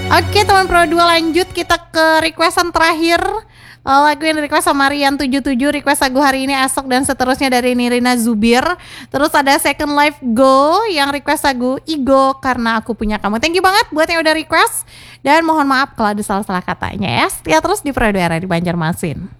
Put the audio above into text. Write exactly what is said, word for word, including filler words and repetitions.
Oke teman Pro dua, lanjut kita ke requestan terakhir. Uh, lagu yang request sama Rian tujuh tujuh, request lagu hari ini esok dan seterusnya dari Nirina Zubir. Terus ada Second Life Go yang request lagu Ego karena aku punya kamu. Thank you banget buat yang udah request. Dan mohon maaf kalau ada salah-salah katanya ya. Setia terus di Pro dua era di Banjarmasin.